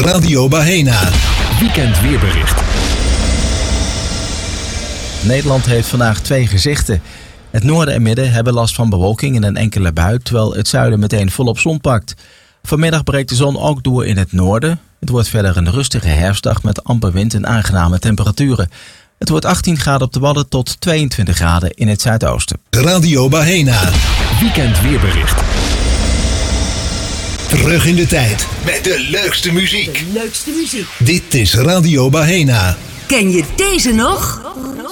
Radio Bahena. Weekend weerbericht. Nederland heeft vandaag 2 gezichten. Het noorden en midden hebben last van bewolking en een enkele bui, terwijl het zuiden meteen volop zon pakt. Vanmiddag breekt de zon ook door in het noorden. Het wordt verder een rustige herfstdag met amper wind en aangename temperaturen. Het wordt 18 graden op de Wadden tot 22 graden in het zuidoosten. Radio Bahena. Weekend weerbericht. Terug in de tijd met de leukste muziek. De leukste muziek. Dit is Radio Bahena. Ken je deze nog?